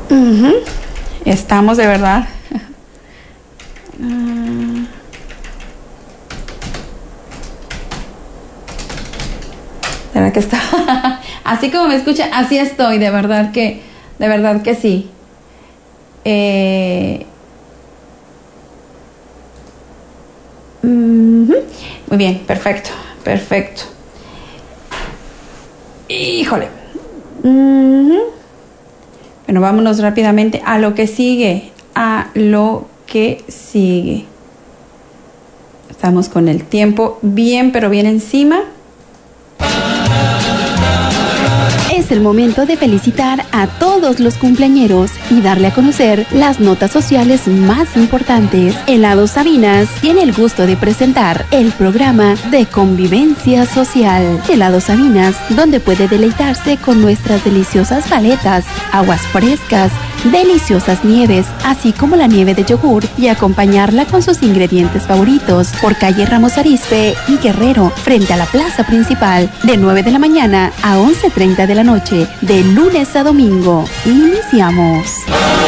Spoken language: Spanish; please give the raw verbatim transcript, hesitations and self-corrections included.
Uh-huh. Estamos de verdad. uh. De verdad que está. Así como me escucha, así estoy, de verdad que, de verdad que sí. Eh, uh-huh. Muy bien, perfecto, perfecto. Híjole. Uh-huh. Bueno, vámonos rápidamente a lo que sigue, a lo que sigue. Estamos con el tiempo bien, pero bien encima. Es el momento de felicitar a todos los cumpleañeros y darle a conocer las notas sociales más importantes. Helados Sabinas tiene el gusto de presentar el programa de convivencia social. Helados Sabinas, donde puede deleitarse con nuestras deliciosas paletas, aguas frescas, deliciosas nieves, así como la nieve de yogur, y acompañarla con sus ingredientes favoritos por calle Ramos Arizpe y Guerrero, frente a la plaza principal, de nueve de la mañana a once treinta de la noche, de lunes a domingo. Iniciamos.